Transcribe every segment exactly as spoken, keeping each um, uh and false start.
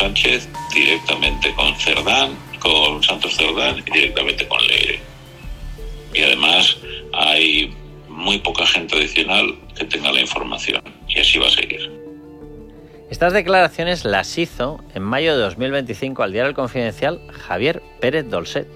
Sánchez, directamente con Cerdán, con Santos Cerdán y directamente con Leire. Y además hay muy poca gente adicional que tenga la información, y así va a seguir. Estas declaraciones las hizo en mayo de dos mil veinticinco al diario El Confidencial Javier Pérez Dolcet,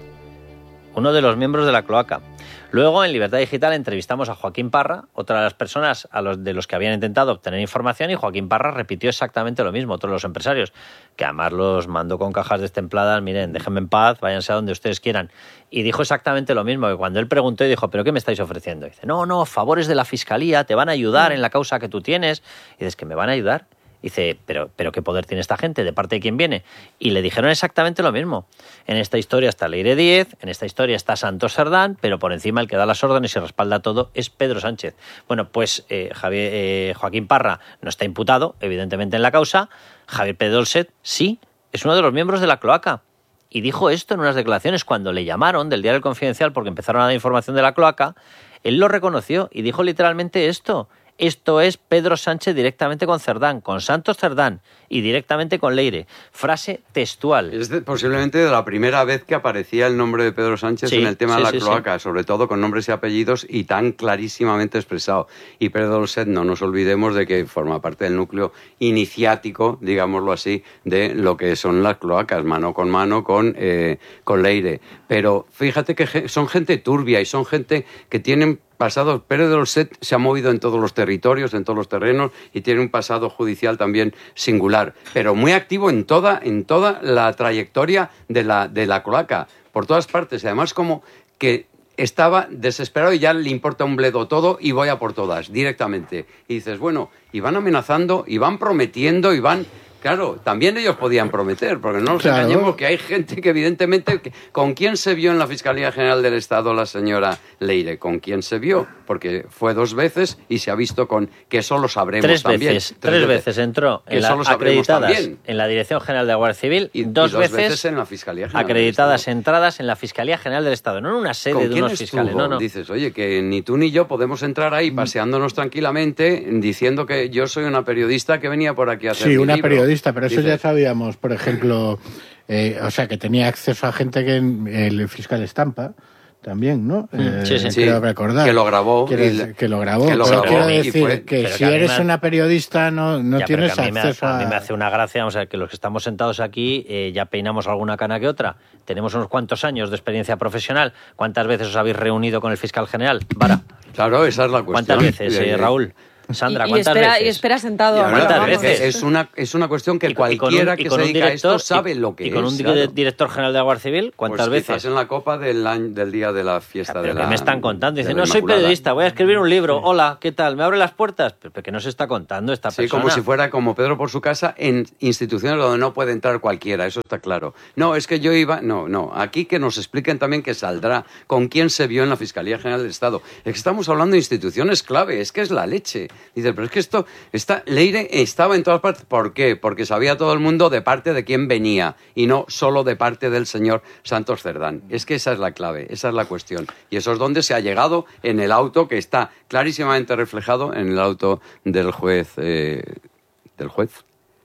uno de los miembros de la cloaca. Luego, en Libertad Digital, entrevistamos a Joaquín Parra, otra de las personas a los de los que habían intentado obtener información, y Joaquín Parra repitió exactamente lo mismo, otro de los empresarios, que además los mandó con cajas destempladas, miren, déjenme en paz, váyanse a donde ustedes quieran. Y dijo exactamente lo mismo, que cuando él preguntó y dijo, ¿pero qué me estáis ofreciendo? Y dice, no, no, favores de la Fiscalía, te van a ayudar en la causa que tú tienes. Y dices, ¿que me van a ayudar? Dice, pero, pero ¿qué poder tiene esta gente? ¿De parte de quién viene? Y le dijeron exactamente lo mismo. En esta historia está Leire Díez, en esta historia está Santos Cerdán, pero por encima el que da las órdenes y respalda todo es Pedro Sánchez. Bueno, pues eh, Javier, eh, Joaquín Parra no está imputado, evidentemente, en la causa. Javier Pérez Dolcet sí, es uno de los miembros de la cloaca. Y dijo esto en unas declaraciones cuando le llamaron del diario El Confidencial porque empezaron a dar información de la cloaca. Él lo reconoció y dijo literalmente esto. Esto es Pedro Sánchez directamente con Cerdán, con Santos Cerdán y directamente con Leire. Frase textual. Es de, posiblemente de la primera vez que aparecía el nombre de Pedro Sánchez sí, en el tema sí, de la sí, cloaca, sí. Sobre todo con nombres y apellidos y tan clarísimamente expresado. Y Pedro Dolcet, no nos olvidemos de que forma parte del núcleo iniciático, digámoslo así, de lo que son las cloacas, mano con mano con, eh, con Leire. Pero fíjate que son gente turbia y son gente que tienen pasado. Pérez Dolcet se ha movido en todos los territorios, en todos los terrenos y tiene un pasado judicial también singular, pero muy activo en toda, en toda la trayectoria de la, de la cloaca, por todas partes. Además, como que estaba desesperado y ya le importa un bledo todo y voy a por todas, directamente. Y dices, bueno, y van amenazando, y van prometiendo, y van... Claro, también ellos podían prometer, porque no nos claro. engañemos que hay gente que evidentemente... Que, ¿con quién se vio en la Fiscalía General del Estado la señora Leire? ¿Con quién se vio? Porque fue dos veces y se ha visto con... Que eso lo sabremos tres también. Veces, tres, tres veces. veces entró en la, acreditadas también. En la Dirección General de la Guardia Civil, y, dos, y dos veces, veces en la Fiscalía General acreditadas entradas en la Fiscalía General del Estado, no en una sede de unos fiscales. No, no. Dices, oye, que ni tú ni yo podemos entrar ahí paseándonos tranquilamente diciendo que yo soy una periodista que venía por aquí a hacer Sí, mi una libro. periodista, pero eso Dices, ya sabíamos, por ejemplo, eh, o sea, que tenía acceso a gente que el fiscal Estampa también, ¿no? Eh, sí, sí, quiero sí, recordar. que lo grabó. Que, y, que lo grabó. Que lo pero grabó quiero y decir fue, que si que eres me, una periodista no, no ya, tienes a acceso me, a... A mí me hace una gracia, o sea, que los que estamos sentados aquí eh, ya peinamos alguna cana que otra. Tenemos unos cuantos años de experiencia profesional. ¿Cuántas veces os habéis reunido con el fiscal general? Vara. Claro, esa es la cuestión. ¿Cuántas veces, eh, Raúl? Sandra, y, y, ¿cuántas espera, veces? y espera sentado. Y ahora, ¿Cuántas veces? Es una, es una cuestión que y con, cualquiera y un, que se dedica a esto sabe y, lo que es. Y con es, un claro. director general de la Guardia Civil, ¿cuántas pues veces? Quizás en la copa del, año, del día de la fiesta ¿Pero de la... ¿Qué me están contando? Dicen, no, soy Inmaculada. periodista, voy a escribir un libro. Hola, ¿qué tal? ¿Me abre las puertas? ¿Pero qué nos está contando esta Sí, persona? como si fuera como Pedro por su casa en instituciones donde no puede entrar cualquiera, eso está claro. No, es que yo iba... No, no, aquí que nos expliquen también que saldrá con quién se vio en la Fiscalía General del Estado. Es que estamos hablando de instituciones clave, es que es la leche. Dice, pero es que esto... Está, Leire estaba en todas partes. ¿Por qué? Porque sabía todo el mundo de parte de quién venía y no solo de parte del señor Santos Cerdán. Es que esa es la clave, esa es la cuestión. Y eso es donde se ha llegado en el auto que está clarísimamente reflejado en el auto del juez... Eh, ¿Del juez?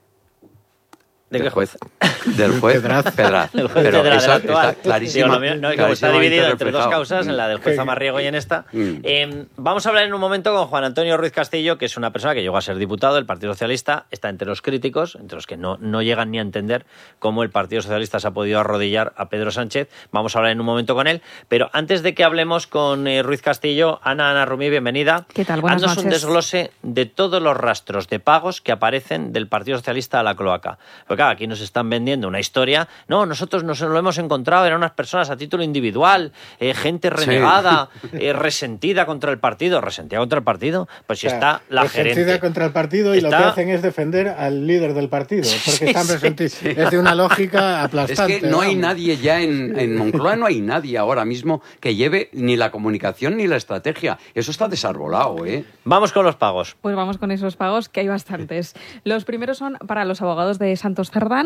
¿De qué juez? Del juez Pedraz. Pedraz. El juez Pero Pedraz, eso el actual. está clarísimo. Digo, no, no, está dividido entre dos causas, en la del juez Mm. Amarriego y en esta. Mm. Eh, vamos a hablar en un momento con Juan Antonio Ruiz Castillo, que es una persona que llegó a ser diputado del Partido Socialista, está entre los críticos, entre los que no, no llegan ni a entender cómo el Partido Socialista se ha podido arrodillar a Pedro Sánchez. Vamos a hablar en un momento con él. Pero antes de que hablemos con eh, Ruiz Castillo, Ana, Ana Rumí, bienvenida. ¿Qué tal? Buenas Haznos noches. un desglose de todos los rastros de pagos que aparecen del Partido Socialista a la cloaca. Porque claro, aquí nos están vendiendo una historia. No, nosotros nos lo hemos encontrado, eran unas personas a título individual, eh, gente renegada, sí. eh, resentida contra el partido. ¿Resentida contra el partido? Pues si o sea, está la resentida gerente. Resentida contra el partido y está... lo que hacen es defender al líder del partido, porque sí, están resentidos. Sí, sí. Es de una lógica aplastante. Es que no hay vamos. nadie ya en, en Moncloa, no hay nadie ahora mismo que lleve ni la comunicación ni la estrategia. Eso está desarbolado, ¿eh? Vamos con los pagos. Pues vamos con esos pagos, que hay bastantes. Los primeros son para los abogados de Santos Cerdán y de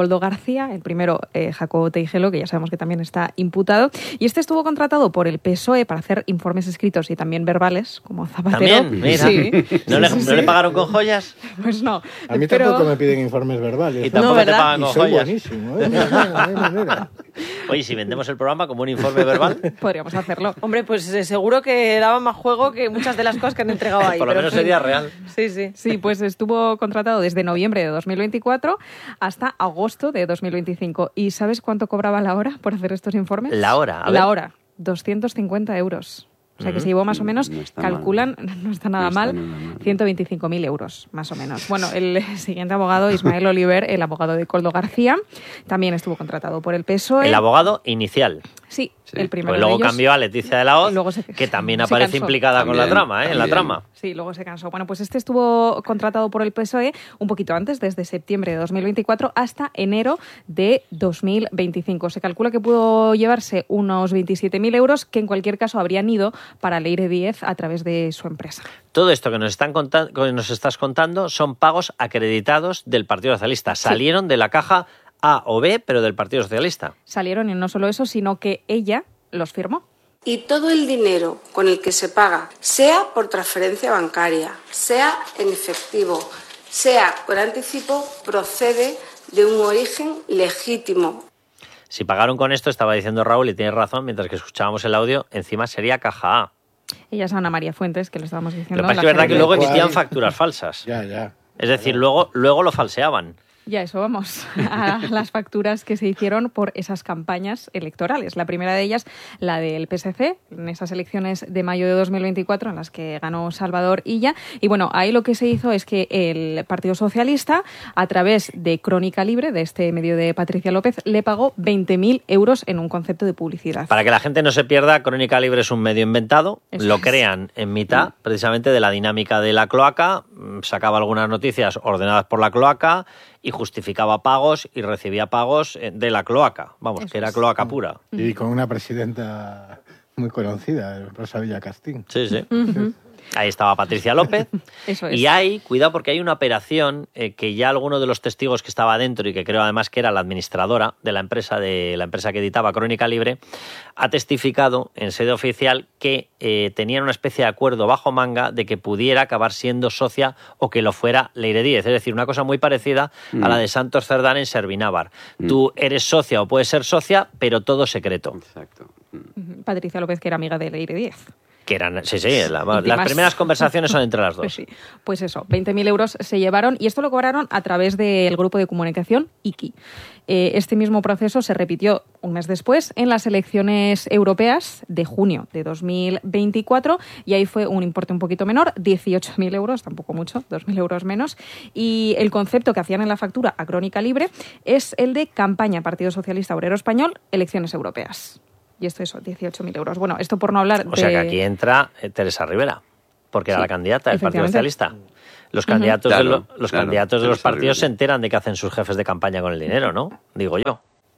Coldo García, el primero eh, Jacobo Teijelo, que ya sabemos que también está imputado, y este estuvo contratado por el P S O E para hacer informes escritos y también verbales, como Zapatero. ¿También? Mira. Sí. ¿No, le, Sí, sí, ¿No le sí. pagaron con joyas? Pues no. A mí pero... tampoco me piden informes verbales. Y tampoco No, te pagan Y con soy joyas. buenísimo, ¿eh? No, no, no hay manera. Oye, si vendemos el programa como un informe verbal, Podríamos hacerlo. Hombre, pues eh, seguro que daba más juego que muchas de las cosas que han entregado ahí. por lo pero menos en fin. sería real. Sí, sí. Sí, pues estuvo contratado desde noviembre de dos mil veinticuatro hasta agosto de dos mil veinticinco. ¿Y sabes cuánto cobraba la hora por hacer estos informes? La hora, a ver. La hora, doscientos cincuenta euros. O sea que se llevó más o menos, No está calculan, no está nada No está mal, nada mal. ciento veinticinco mil euros, más o menos. Bueno, el siguiente abogado, Ismael Oliver, el abogado de Coldo García, también estuvo contratado por el P S O E. El abogado inicial. Sí, Sí. el primero Pues de luego ellos. cambió a Leticia de la Hoz, Y luego se- que también se aparece cansó. implicada con la También, trama, ¿eh? En la también. trama. Sí, luego se cansó. Bueno, pues este estuvo contratado por el P S O E un poquito antes, desde septiembre de dos mil veinticuatro hasta enero de dos mil veinticinco. Se calcula que pudo llevarse unos veintisiete mil euros, que en cualquier caso habrían ido para Leire Díez a través de su empresa. Todo esto que nos, están conta- que nos estás contando son pagos acreditados del Partido Socialista. Salieron de la caja A o B, pero del Partido Socialista. Salieron y no solo eso, sino que ella los firmó. Y todo el dinero con el que se paga, sea por transferencia bancaria, sea en efectivo, sea por anticipo, procede de un origen legítimo. Si pagaron con esto, estaba diciendo Raúl, y tienes razón, mientras que escuchábamos el audio, encima sería caja A. Ella es Ana María Fuentes, que lo estábamos diciendo. Lo que pasa es la que es verdad que gerente. luego ¿Cuál? emitían facturas falsas. Ya, ya. Es decir, luego, luego lo falseaban. Ya, eso vamos, a las facturas que se hicieron por esas campañas electorales. La primera de ellas, la del P S C, en esas elecciones de mayo de dos mil veinticuatro, en las que ganó Salvador Illa. Y bueno, ahí lo que se hizo es que el Partido Socialista, a través de Crónica Libre, de este medio de Patricia López, le pagó veinte mil euros en un concepto de publicidad. Para que la gente no se pierda, Crónica Libre es un medio inventado. Eso lo es. crean en mitad, precisamente, de la dinámica de la cloaca. Sacaba algunas noticias ordenadas por la cloaca y justificaba pagos y recibía pagos de la cloaca. Vamos, Eso que era es. cloaca pura. Y con una presidenta muy conocida, Rosa Villacastín. Sí, sí. Ahí estaba Patricia López. Eso es. Y hay, cuidado, porque hay una operación eh, que ya alguno de los testigos que estaba dentro y que creo además que era la administradora de la empresa, de la empresa que editaba Crónica Libre, ha testificado en sede oficial que eh, tenían una especie de acuerdo bajo manga de que pudiera acabar siendo socia o que lo fuera Leire Díez. Es decir, una cosa muy parecida Mm. a la de Santos Cerdán en Servinávar. Tú eres socia o puedes ser socia, pero todo secreto. Exacto. Ujú. Patricia López, que era amiga de Leire Díez. Que eran, sí, sí, la- las Íntimas. primeras conversaciones son entre las dos. Pues sí, pues eso, veinte mil euros se llevaron y esto lo cobraron a través del grupo de comunicación I K I. Eh, este mismo proceso se repitió un mes después en las elecciones europeas de junio de dos mil veinticuatro y ahí fue un importe un poquito menor, dieciocho mil euros, tampoco mucho, dos mil euros menos. Y el concepto que hacían en la factura a Crónica Libre es el de campaña Partido Socialista Obrero Español, elecciones europeas. Y esto eso, dieciocho mil euros. Bueno, esto por no hablar O de... sea que aquí entra eh, Teresa Rivera, porque era Sí, la candidata del Partido efectivamente. Socialista. Los candidatos, Claro, de, lo- los, claro, candidatos de los Teresa partidos se Rivera. enteran de que hacen sus jefes de campaña con el dinero, ¿no? Digo yo.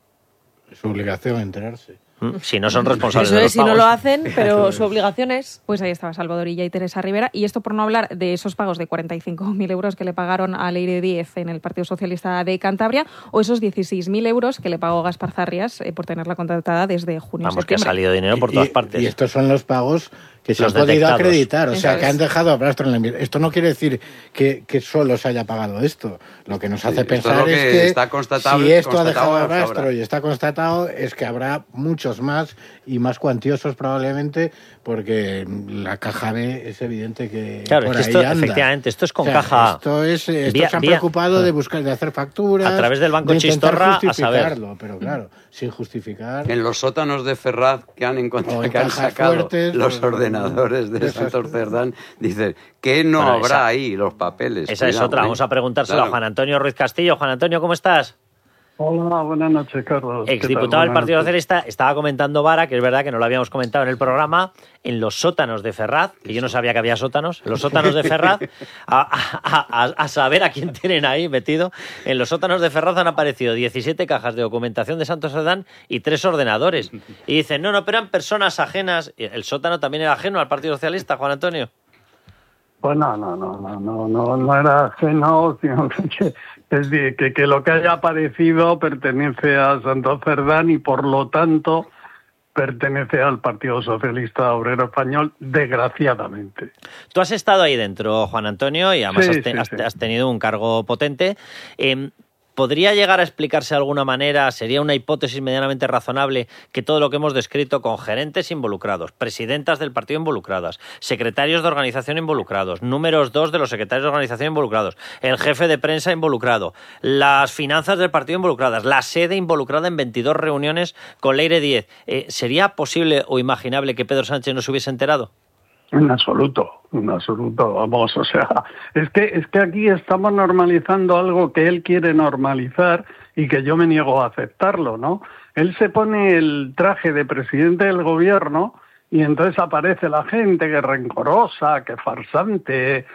Es su obligación enterarse. ¿Mm? Si no son responsables Eso de los es, si no pagos. lo hacen, pero su obligación es... Pues ahí estaba Salvador Illa y Teresa Rivera. Y esto por no hablar de esos pagos de cuarenta y cinco mil euros que le pagaron a Leire Díez en el Partido Socialista de Cantabria o esos dieciséis mil euros que le pagó Gaspar Zarrias eh, por tenerla contratada desde junio a Vamos, que ha septiembre. salido dinero por Y- todas y- partes. Y estos son los pagos que se Los han podido detectados. acreditar, o Eso sea, que es. han dejado rastro en la enmienda. Esto no quiere decir que, que solo se haya pagado esto. Lo que nos Sí, hace esto es pensar lo es que que, está constatable- si esto ha constatado dejado hasta rastro ahora. y está constatado, es que habrá muchos más y más cuantiosos probablemente, porque la caja B es evidente que Claro, por es que ahí esto, anda. efectivamente, esto es con O sea, caja A. Esto es, estos Vía- se han vía- preocupado de buscar, de hacer facturas, A través del Banco de intentar Chistorra, a saber. justificarlo, pero claro, sin justificar. En los sótanos de Ferraz que han encontrado, O en que han cajas sacado fuertes, los pues, ordenadores de de esas- Santos Cerdán, dicen que no Bueno, habrá esa- ahí los papeles. Esa es Cuidado, otra. ¿eh? Vamos a preguntárselo Claro. a Juan Antonio Ruiz Castillo. Juan Antonio, ¿cómo estás? Hola, buenas noches, Carlos. ¿Qué tal? Exdiputado del Buenas Partido noches. Socialista, estaba comentando Vara, que es verdad que no lo habíamos comentado en el programa, en los sótanos de Ferraz, que yo no sabía que había sótanos, en los sótanos de Ferraz, a, a- a- a saber a quién tienen ahí metido. En los sótanos de Ferraz han aparecido diecisiete cajas de documentación de Santos Cerdán y tres ordenadores. Y dicen, no, no, pero eran personas ajenas. ¿El sótano también era ajeno al Partido Socialista, Juan Antonio? Pues no, no, no, no, no, no, no era ajeno, sino que, que, que, que lo que haya aparecido pertenece a Santos Cerdán y por lo tanto pertenece al Partido Socialista Obrero Español, desgraciadamente. Tú has estado ahí dentro, Juan Antonio, y además sí, has, te, sí, has, sí. has tenido un cargo potente. Eh, ¿Podría llegar a explicarse de alguna manera, sería una hipótesis medianamente razonable, que todo lo que hemos descrito con gerentes involucrados, presidentas del partido involucradas, secretarios de organización involucrados, números dos de los secretarios de organización involucrados, el jefe de prensa involucrado, las finanzas del partido involucradas, la sede involucrada en veintidós reuniones con Leire Díez, eh, ¿sería posible o imaginable que Pedro Sánchez no se hubiese enterado? En absoluto, en absoluto, vamos, o sea, es que es que aquí estamos normalizando algo que él quiere normalizar y que yo me niego a aceptarlo, ¿no? Él se pone el traje de presidente del gobierno y entonces aparece la gente que es rencorosa, que es farsante,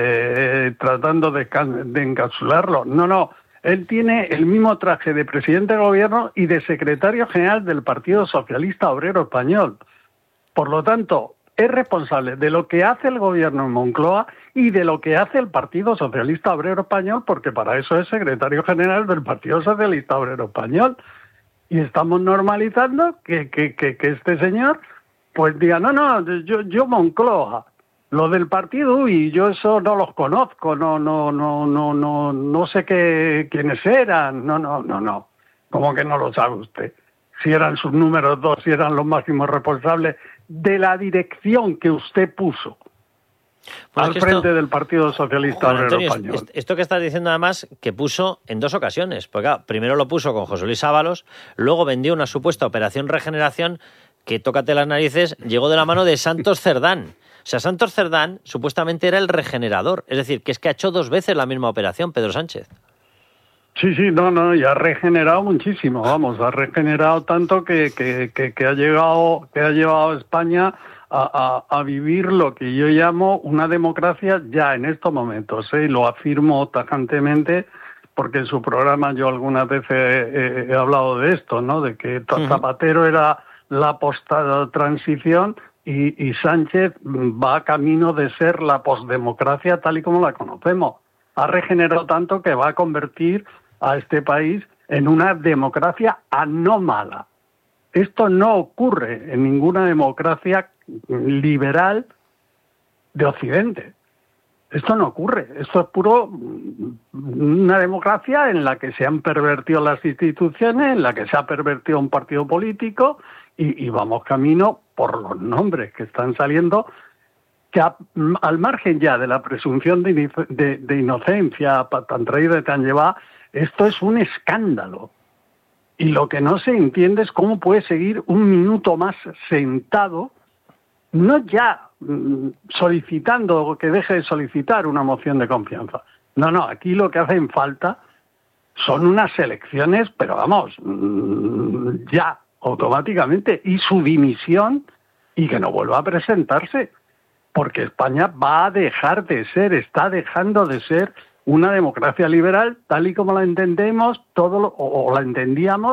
eh, tratando de, de encapsularlo. No, no, él tiene el mismo traje de presidente del gobierno y de secretario general del Partido Socialista Obrero Español. Por lo tanto, es responsable de lo que hace el gobierno en Moncloa y de lo que hace el Partido Socialista Obrero Español, porque para eso es secretario general del Partido Socialista Obrero Español. Y estamos normalizando que, que, que, que este señor pues diga, no, no, yo, yo Moncloa, lo del partido, y yo eso no los conozco, no, no, no, no, no, no sé qué, quiénes eran, no, no, no, no, ¿cómo que no lo sabe usted? Si eran sus números dos, si eran los máximos responsables de la dirección que usted puso pues al frente esto, del Partido Socialista Obrero Antonio, Español. Esto que estás diciendo además que puso en dos ocasiones, porque claro, primero lo puso con José Luis Ábalos, luego vendió una supuesta operación regeneración que, tócate las narices, llegó de la mano de Santos Cerdán. O sea, Santos Cerdán supuestamente era el regenerador, es decir, que es que ha hecho dos veces la misma operación Pedro Sánchez. Sí, sí, no, no, y ha regenerado muchísimo, vamos, ha regenerado tanto que, que, que, que ha llegado, que ha llevado a España a, a, a vivir lo que yo llamo una democracia ya en estos momentos, ¿eh? Y lo afirmo tajantemente porque en su programa yo algunas veces he, he hablado de esto, ¿no? De que Zapatero era la post-transición y, y Sánchez va camino de ser la postdemocracia tal y como la conocemos. Ha regenerado tanto que va a convertir a este país en una democracia anómala. Esto no ocurre en ninguna democracia liberal de Occidente. Esto no ocurre. Esto es puro una democracia en la que se han pervertido las instituciones, en la que se ha pervertido un partido político y, y vamos camino por los nombres que están saliendo, que a, al margen ya de la presunción de, de, de inocencia tan traída y tan llevada, esto es un escándalo. Y lo que no se entiende es cómo puede seguir un minuto más sentado, no ya mm, solicitando que deje de solicitar una moción de confianza. No, no, aquí lo que hacen falta son unas elecciones, pero vamos, mmm, ya, automáticamente, y su dimisión y que no vuelva a presentarse. Porque España va a dejar de ser, está dejando de ser una democracia liberal tal y como la entendemos todo lo, o, o la entendíamos